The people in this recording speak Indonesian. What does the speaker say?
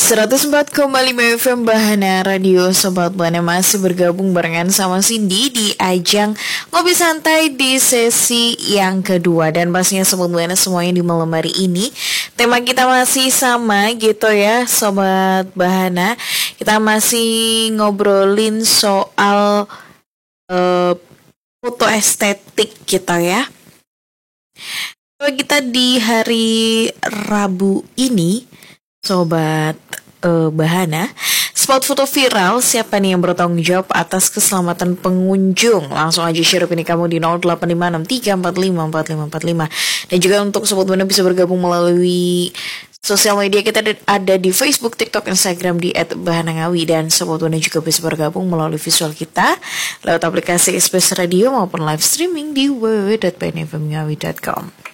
104,5 FM Bahana Radio. Sobat Bahana masih bergabung barengan sama Cindy di ajang Ngopi Santai di sesi yang kedua. Dan pastinya Sobat Bahana semuanya di malam hari ini tema kita masih sama gitu ya Sobat Bahana. Kita masih ngobrolin soal foto estetik gitu ya. Kalau kita di hari Rabu ini Sobat Bahana, spot foto viral, siapa nih yang bertanggung jawab atas keselamatan pengunjung? Langsung aja share opini kamu di 0856 345 4545. Dan juga untuk Sobat Bahana bisa bergabung melalui sosial media kita ada di Facebook, TikTok, Instagram di @bahanangawi. Dan Sobat Bahana juga bisa bergabung melalui visual kita lewat aplikasi Express Radio maupun live streaming di www.bahanafmngawi.com.